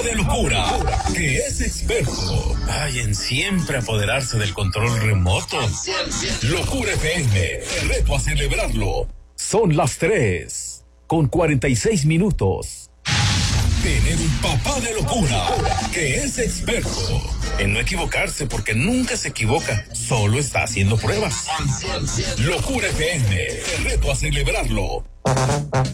de locura, que es experto en siempre apoderarse del control remoto. Locura FM, te reto a celebrarlo. Son las 3:46. Tener un papá de locura, que es experto en no equivocarse, porque nunca se equivoca, solo está haciendo pruebas. Locura FM, te reto a celebrarlo.